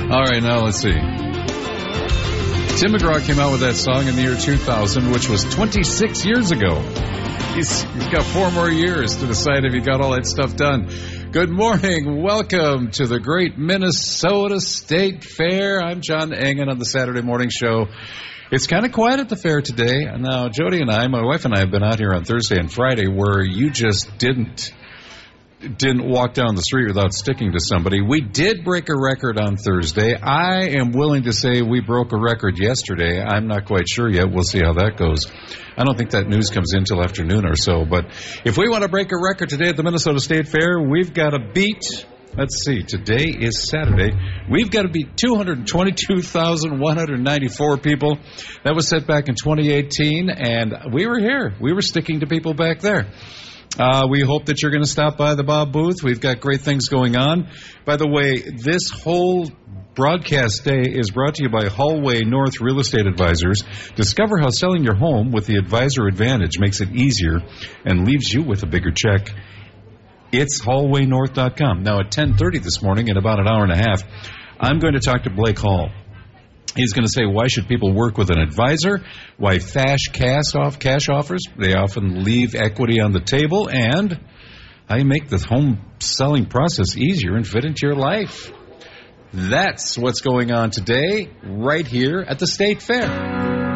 All right, now let's see. Tim McGraw came out with that song in the year 2000, which was 26 years ago. He's got 4 more years to decide if he got all that stuff done. Good morning. Welcome to the great Minnesota State Fair. I'm John Engen on the Saturday morning show. It's kind of quiet at the fair today. Now, Jody and I, my wife and I, have been out here on Thursday and Friday where you just didn't walk down the street without sticking to somebody. We did break a record on Thursday. I am willing to say we broke a record yesterday. I'm not quite sure yet. We'll see how that goes. I don't think that news comes in till afternoon or so. But if we want to break a record today at the Minnesota State Fair, we've got to beat... Let's see, today is Saturday. We've got to beat 222,194 people. That was set back in 2018, and we were here. We were sticking to people back there. We hope that you're going to stop by the Bob booth. We've got great things going on. By the way, this whole broadcast day is brought to you by Hallway North Real Estate Advisors. Discover how selling your home with the Advisor Advantage makes it easier and leaves you with a bigger check. It's hallwaynorth.com. Now, at 10:30 this morning, in about an hour and a half, I'm going to talk to Blake Hall. He's going to say, why should people work with an advisor? Why cash offers? They often leave equity on the table. And how you make the home selling process easier and fit into your life. That's what's going on today, right here at the State Fair.